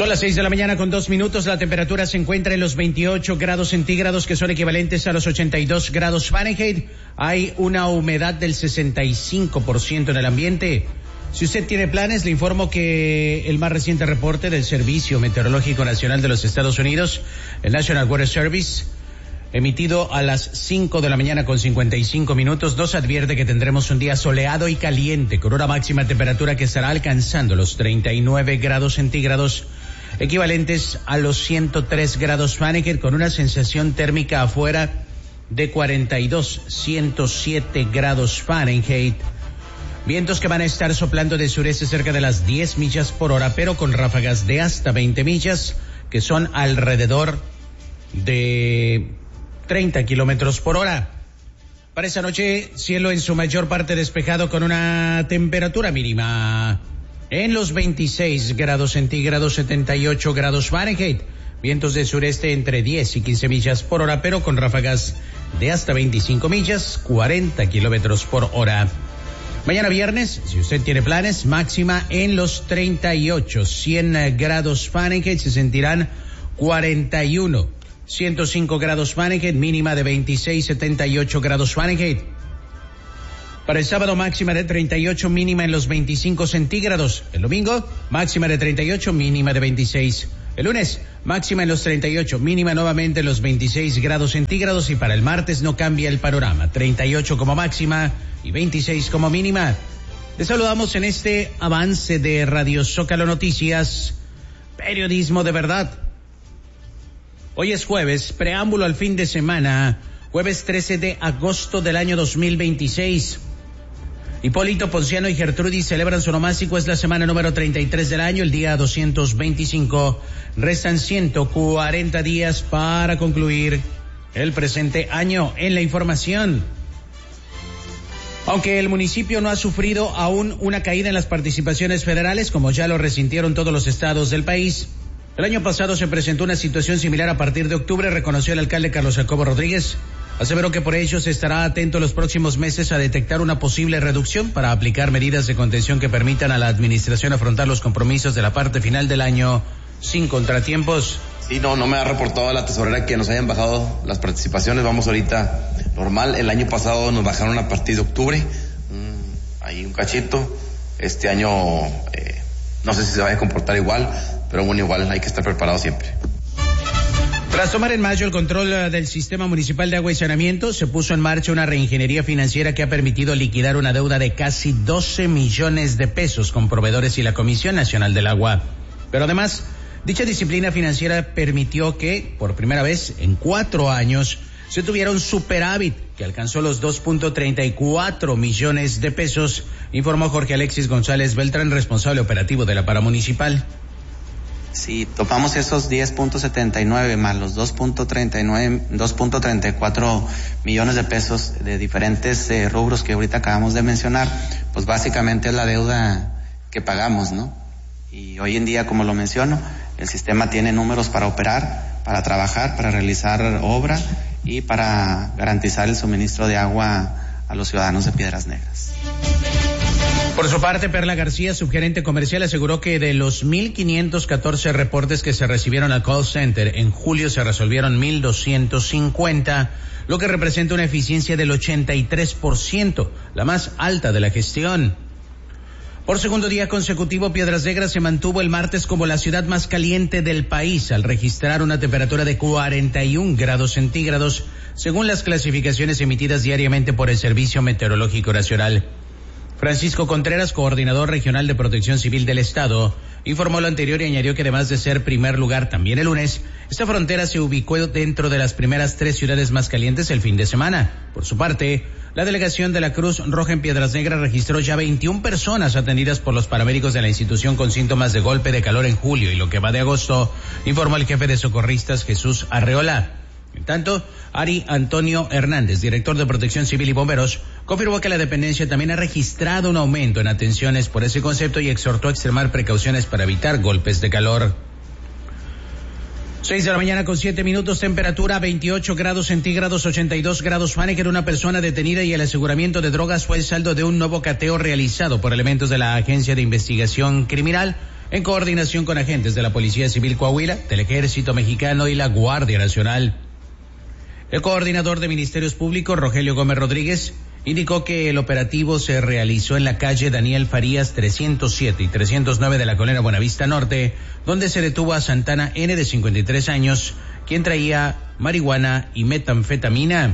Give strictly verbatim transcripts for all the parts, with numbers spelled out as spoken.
Son las seis de la mañana con dos minutos. La temperatura se encuentra en los veintiocho grados centígrados, que son equivalentes a los ochenta y dos grados Fahrenheit. Hay una humedad del sesenta y cinco por ciento en el ambiente. Si usted tiene planes, le informo que el más reciente reporte del Servicio Meteorológico Nacional de los Estados Unidos, el National Weather Service, emitido a las cinco de la mañana con cincuenta y cinco minutos, nos advierte que tendremos un día soleado y caliente, con una máxima temperatura que estará alcanzando los treinta y nueve grados centígrados, equivalentes a los ciento tres grados Fahrenheit, con una sensación térmica afuera de cuarenta y dos, ciento siete grados Fahrenheit. Vientos que van a estar soplando de sureste cerca de las diez millas por hora, pero con ráfagas de hasta veinte millas, que son alrededor de treinta kilómetros por hora. Para esta noche, cielo en su mayor parte despejado, con una temperatura mínima en los veintiséis grados centígrados, setenta y ocho grados Fahrenheit. Vientos de sureste entre diez y quince millas por hora, pero con ráfagas de hasta veinticinco millas, cuarenta kilómetros por hora. Mañana viernes, si usted tiene planes, máxima en los treinta y ocho, cien grados Fahrenheit, se sentirán cuarenta y uno, ciento cinco grados Fahrenheit, mínima de veintiséis, setenta y ocho grados Fahrenheit. Para el sábado, máxima de treinta y ocho, mínima en los veinticinco centígrados. El domingo, máxima de treinta y ocho, mínima de veintiséis. El lunes, máxima en los treinta y ocho, mínima nuevamente en los veintiséis grados centígrados. Y para el martes no cambia el panorama, treinta y ocho como máxima y veintiséis como mínima. Les saludamos en este avance de Radio Zócalo Noticias, periodismo de verdad. Hoy es jueves, preámbulo al fin de semana, jueves trece de agosto del año dos mil veintiséis. Hipólito, Ponciano y Gertrudis celebran su onomástico, es la semana número treinta y tres del año, el día doscientos veinticinco. Restan ciento cuarenta días para concluir el presente año. En la información, aunque el municipio no ha sufrido aún una caída en las participaciones federales, como ya lo resintieron todos los estados del país, el año pasado se presentó una situación similar a partir de octubre, reconoció el alcalde Carlos Jacobo Rodríguez. Aseveró que por ello se estará atento los próximos meses a detectar una posible reducción para aplicar medidas de contención que permitan a la administración afrontar los compromisos de la parte final del año sin contratiempos. Sí, no, no me ha reportado a la tesorera que nos hayan bajado las participaciones. Vamos ahorita normal. El año pasado nos bajaron a partir de octubre. Mm, ahí un cachito. Este año eh, no sé si se vaya a comportar igual, pero bueno, igual hay que estar preparado siempre. Tras tomar en mayo el control del Sistema Municipal de Agua y Saneamiento, se puso en marcha una reingeniería financiera que ha permitido liquidar una deuda de casi doce millones de pesos con proveedores y la Comisión Nacional del Agua. Pero además, dicha disciplina financiera permitió que, por primera vez en cuatro años, se tuviera un superávit que alcanzó los dos punto treinta y cuatro millones de pesos, informó Jorge Alexis González Beltrán, responsable operativo de la Paramunicipal. Si topamos esos diez punto setenta y nueve más los dos punto treinta y nueve, dos punto treinta y cuatro millones de pesos de diferentes eh, rubros que ahorita acabamos de mencionar, pues básicamente es la deuda que pagamos, ¿no? Y hoy en día, como lo menciono, el sistema tiene números para operar, para trabajar, para realizar obra y para garantizar el suministro de agua a los ciudadanos de Piedras Negras. Por su parte, Perla García, subgerente comercial, aseguró que de los mil quinientos catorce reportes que se recibieron al call center, en julio se resolvieron mil doscientos cincuenta, lo que representa una eficiencia del ochenta y tres por ciento, la más alta de la gestión. Por segundo día consecutivo, Piedras Negras se mantuvo el martes como la ciudad más caliente del país, al registrar una temperatura de cuarenta y un grados centígrados, según las clasificaciones emitidas diariamente por el Servicio Meteorológico Nacional. Francisco Contreras, coordinador regional de Protección Civil del Estado, informó lo anterior y añadió que además de ser primer lugar también el lunes, esta frontera se ubicó dentro de las primeras tres ciudades más calientes el fin de semana. Por su parte, la delegación de la Cruz Roja en Piedras Negras registró ya veintiuna personas atendidas por los paramédicos de la institución con síntomas de golpe de calor en julio y lo que va de agosto, informó el jefe de socorristas Jesús Arreola. En tanto, Ari Antonio Hernández, director de Protección Civil y Bomberos, confirmó que la dependencia también ha registrado un aumento en atenciones por ese concepto y exhortó a extremar precauciones para evitar golpes de calor. Seis de la mañana con siete minutos, temperatura veintiocho grados centígrados, ochenta y dos grados Fahrenheit. Una persona detenida y el aseguramiento de drogas fue el saldo de un nuevo cateo realizado por elementos de la Agencia de Investigación Criminal en coordinación con agentes de la Policía Civil Coahuila, del Ejército Mexicano y la Guardia Nacional. El coordinador de Ministerios Públicos, Rogelio Gómez Rodríguez, indicó que el operativo se realizó en la calle Daniel Farías trescientos siete y trescientos nueve de la Colonia Buenavista Norte, donde se detuvo a Santana N, de cincuenta y tres años, quien traía marihuana y metanfetamina.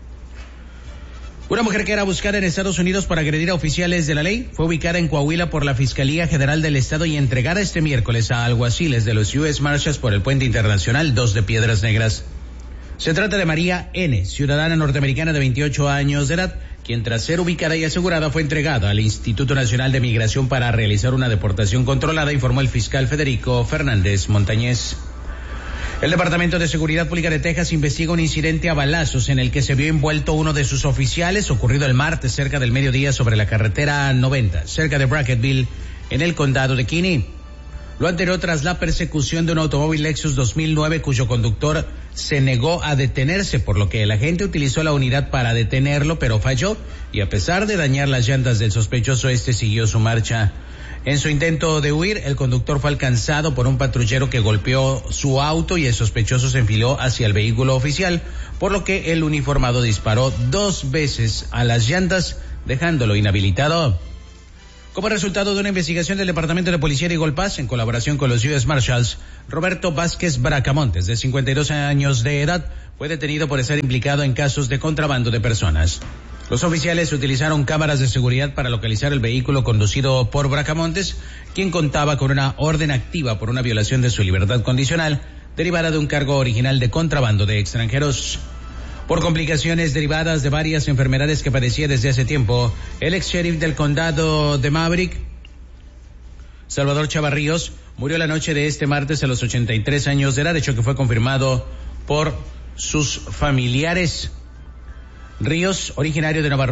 Una mujer que era buscada en Estados Unidos por agredir a oficiales de la ley fue ubicada en Coahuila por la Fiscalía General del Estado y entregada este miércoles a alguaciles de los U S Marshals por el Puente Internacional dos de Piedras Negras. Se trata de María N., ciudadana norteamericana de veintiocho años de edad, quien tras ser ubicada y asegurada fue entregada al Instituto Nacional de Migración para realizar una deportación controlada, informó el fiscal Federico Fernández Montañez. El Departamento de Seguridad Pública de Texas investiga un incidente a balazos en el que se vio envuelto uno de sus oficiales, ocurrido el martes cerca del mediodía sobre la carretera noventa, cerca de Brackettville, en el condado de Kinney. Lo anterior tras la persecución de un automóvil Lexus dos mil nueve cuyo conductor se negó a detenerse, por lo que el agente utilizó la unidad para detenerlo, pero falló, y a pesar de dañar las llantas del sospechoso, este siguió su marcha. En su intento de huir, el conductor fue alcanzado por un patrullero que golpeó su auto y el sospechoso se enfiló hacia el vehículo oficial, por lo que el uniformado disparó dos veces a las llantas, dejándolo inhabilitado. Como resultado de una investigación del Departamento de Policía de Eagle Pass, en colaboración con los U S Marshals, Roberto Vázquez Bracamontes, de cincuenta y dos años de edad, fue detenido por estar implicado en casos de contrabando de personas. Los oficiales utilizaron cámaras de seguridad para localizar el vehículo conducido por Bracamontes, quien contaba con una orden activa por una violación de su libertad condicional, derivada de un cargo original de contrabando de extranjeros. Por complicaciones derivadas de varias enfermedades que padecía desde hace tiempo, el ex sheriff del condado de Maverick, Salvador Chavarríos, murió la noche de este martes a los ochenta y tres años de edad, hecho que fue confirmado por sus familiares. Ríos, originario de Nueva